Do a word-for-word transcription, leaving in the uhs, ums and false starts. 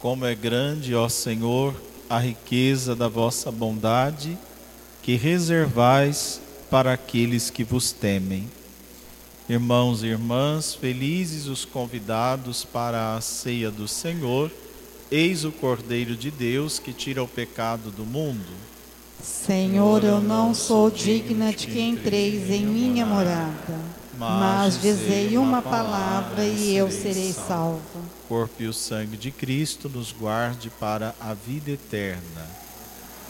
Como é grande, ó Senhor, a riqueza da vossa bondade, que reservais para aqueles que vos temem. Irmãos e irmãs, felizes os convidados para a ceia do Senhor. Eis o Cordeiro de Deus que tira o pecado do mundo. Senhor, eu não sou digna de que entreis em minha morada, mas dizei uma palavra e eu serei salvo. O corpo e o sangue de Cristo nos guarde para a vida eterna.